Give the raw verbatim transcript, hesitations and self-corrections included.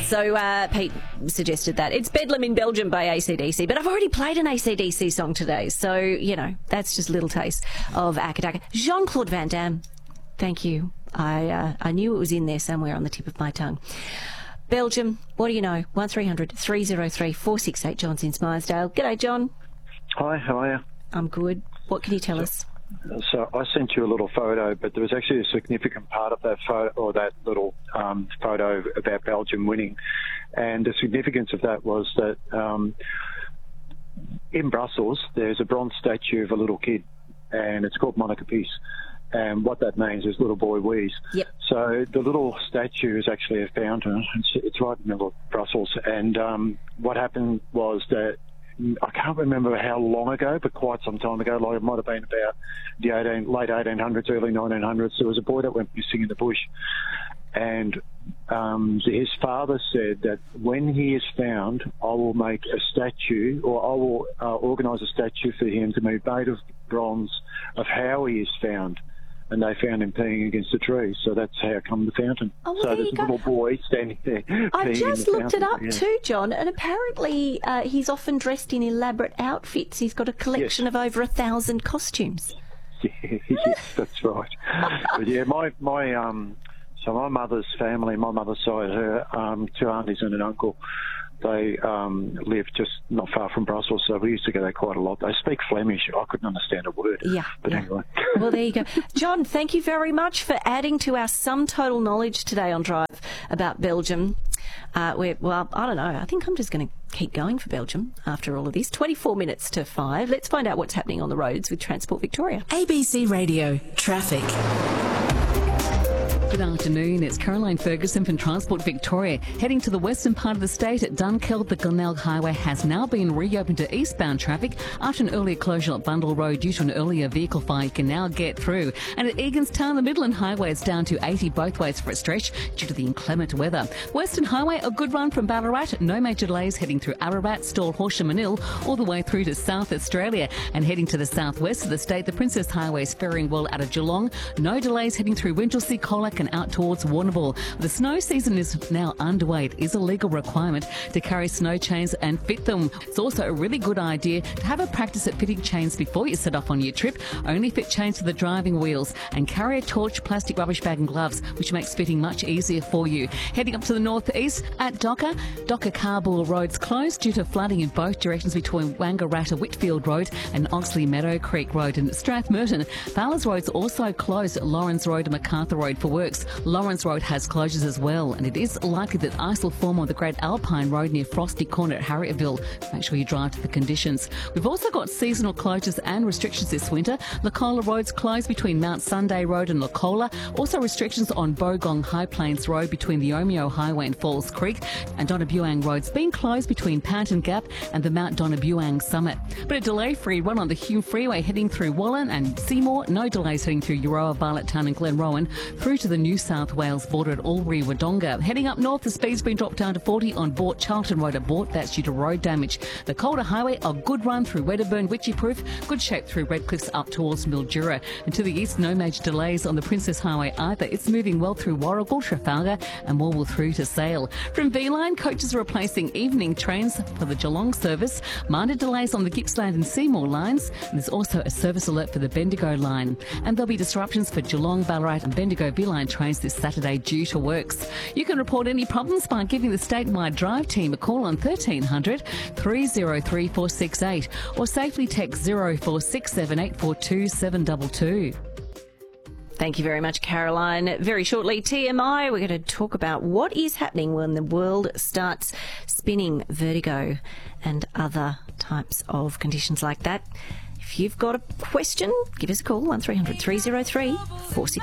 So uh, Pete suggested that. It's Bedlam in Belgium by A C D C, but I've already played an A C D C song today, so, you know, that's just a little taste of Akadaka. Jean-Claude Van Damme, thank you. I uh, I knew it was in there somewhere on the tip of my tongue. Belgium, what do you know? one three hundred three oh three four six eight. John's in Smiresdale. G'day, John. Hi, how are you? I'm good. What can you tell us? So I sent you a little photo, but there was actually a significant part of that photo, or that little um, photo about Belgium winning, and the significance of that was that um, in Brussels there's a bronze statue of a little kid, and it's called Monica Peace. And what that means is little boy wheeze. Yep. So the little statue is actually a fountain. It's, it's right in the middle of Brussels. And um, what happened was that, I can't remember how long ago, but quite some time ago, like it might have been about the eighteen, late eighteen hundreds, early nineteen hundreds, there was a boy that went missing in the bush. And um, his father said that when he is found, I will make a statue, or I will uh, organise a statue for him to be made of bronze of how he is found. And they found him peeing against a tree, so that's how come the fountain. Oh, well, so there there's you a go. little boy standing there. I peeing just in the looked it fountain. up Yeah. too, John, and apparently uh, he's often dressed in elaborate outfits. He's got a collection Yes. of over a thousand costumes. Yeah, yes, that's right. But yeah, my my um, so my mother's family, my mother's side, her um, two aunties and an uncle, they um, live just not far from Brussels, so we used to go there quite a lot. They speak Flemish. I couldn't understand a word. Yeah. But yeah. anyway. Well, there you go. John, thank you very much for adding to our sum total knowledge today on Drive about Belgium. Uh, we're, well, I don't know. I think I'm just going to keep going for Belgium after all of this. twenty-four minutes to five. Let's find out what's happening on the roads with Transport Victoria. A B C Radio Traffic. Good afternoon, it's Caroline Ferguson from Transport Victoria. Heading to the western part of the state at Dunkeld, the Glenelg Highway has now been reopened to eastbound traffic after an earlier closure at Bundle Road due to an earlier vehicle fire. You can now get through. And at Eganstown, the Midland Highway is down to eighty both ways for a stretch due to the inclement weather. Western Highway, a good run from Ballarat. No major delays heading through Ararat, Stawell, Horsham and Manil, all the way through to South Australia. And heading to the southwest of the state, the Princess Highway is faring well out of Geelong. No delays heading through Winchelsea, Colac and out towards Warrnambool. The snow season is now underway. It is a legal requirement to carry snow chains and fit them. It's also a really good idea to have a practice at fitting chains before you set off on your trip. Only fit chains to the driving wheels and carry a torch, plastic rubbish bag and gloves, which makes fitting much easier for you. Heading up to the northeast at Docker, Docker Carbull Road's closed due to flooding in both directions between Wangaratta Whitfield Road and Oxley Meadow Creek Road. And at Strathmerton, Fowler's Road's also closed at Lawrence Road and MacArthur Road for works. Lawrence Road has closures as well, and it is likely that ice will form on the Great Alpine Road near Frosty Corner at Harrietville. Make sure you drive to the conditions. We've also got seasonal closures and restrictions this winter. Lacola Road's closed between Mount Sunday Road and Lacola. Also restrictions on Bogong High Plains Road between the Omeo Highway and Falls Creek. And Donabuang Road's been closed between Panton Gap and the Mount Donabuang Summit. But a delay-free run on the Hume Freeway heading through Wallen and Seymour. No delays heading through Euroa, Barletttown and Glenrowan through to the New South Wales border at Albury, Wodonga. Heading up north, the speed's been dropped down to forty on Bort, Charlton Road at Bort. That's due to road damage. The Calder Highway, a good run through Wedderburn, Witchyproof. Good shape through Redcliffs up towards Mildura. And to the east, no major delays on the Princess Highway either. It's moving well through Warragul, Trafalgar and Morwell through to Sale. From V-Line, coaches are replacing evening trains for the Geelong service. Minor delays on the Gippsland and Seymour lines. And there's also a service alert for the Bendigo line. And there'll be disruptions for Geelong, Ballarat and Bendigo V-Line trains this Saturday due to works. You can report any problems by giving the statewide drive team a call on thirteen hundred three oh three four six eight or safely text zero four six seven eight four two seven two two. Thank you very much, Caroline. Very shortly, T M I, we're going to talk about what is happening when the world starts spinning, vertigo and other types of conditions like that. If you've got a question, give us a call, one three hundred three oh three four six eight.